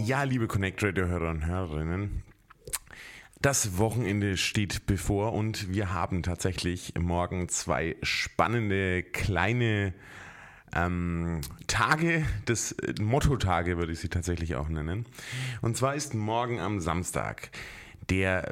Ja, liebe Connect Radio-Hörer und Hörerinnen, das Wochenende steht bevor und wir haben tatsächlich morgen zwei spannende kleine Tage, Motto-Tage würde ich sie tatsächlich auch nennen. Und zwar ist morgen am Samstag der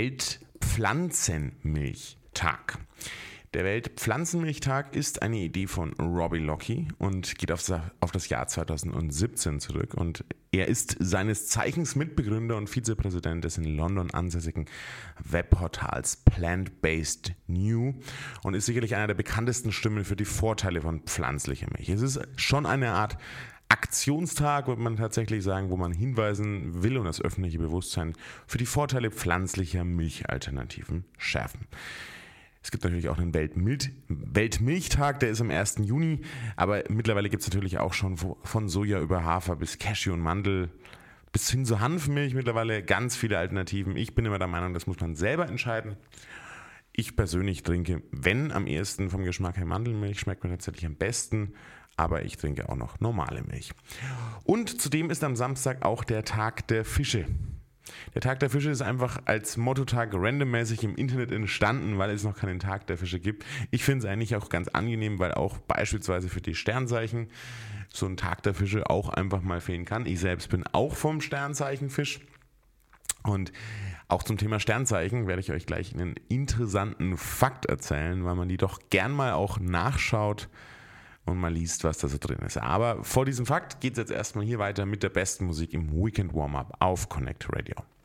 Weltpflanzenmilchtag. Der Weltpflanzenmilchtag ist eine Idee von Robbie Lockie und geht auf das Jahr 2017 zurück. Und er ist seines Zeichens Mitbegründer und Vizepräsident des in London ansässigen Webportals Plant-Based New und ist sicherlich einer der bekanntesten Stimmen für die Vorteile von pflanzlicher Milch. Es ist schon eine Art Aktionstag, würde man tatsächlich sagen, wo man hinweisen will und das öffentliche Bewusstsein für die Vorteile pflanzlicher Milchalternativen schärfen. Es gibt natürlich auch einen Weltmilchtag, der ist am 1. Juni, aber mittlerweile gibt es natürlich auch schon von Soja über Hafer bis Cashew und Mandel bis hin zu Hanfmilch mittlerweile ganz viele Alternativen. Ich bin immer der Meinung, das muss man selber entscheiden. Ich persönlich trinke, wenn am ehesten vom Geschmack her Mandelmilch, schmeckt mir tatsächlich am besten, aber ich trinke auch noch normale Milch. Und zudem ist am Samstag auch der Tag der Fische. Der Tag der Fische ist einfach als Mottotag randommäßig im Internet entstanden, weil es noch keinen Tag der Fische gibt. Ich finde es eigentlich auch ganz angenehm, weil auch beispielsweise für die Sternzeichen so ein Tag der Fische auch einfach mal fehlen kann. Ich selbst bin auch vom Sternzeichen Fisch und auch zum Thema Sternzeichen werde ich euch gleich einen interessanten Fakt erzählen, weil man die doch gern mal auch nachschaut und mal liest, was da so drin ist. Aber vor diesem Fakt geht es jetzt erstmal hier weiter mit der besten Musik im Weekend Warm-Up auf Connect Radio.